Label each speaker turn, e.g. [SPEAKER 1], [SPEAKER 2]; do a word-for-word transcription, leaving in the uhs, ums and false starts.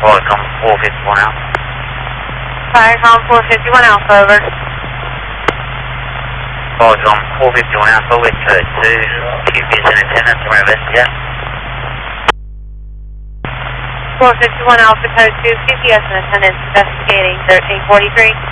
[SPEAKER 1] Viacom four fifty-one Alpha.
[SPEAKER 2] Viacom four fifty-one Alpha, over.
[SPEAKER 1] Viacom four fifty-one Alpha with uh, two Q Bs in attendance to investigate.
[SPEAKER 2] four fifty-one Alpha, code two, Q P S in attendance, investigating thirteen forty-three.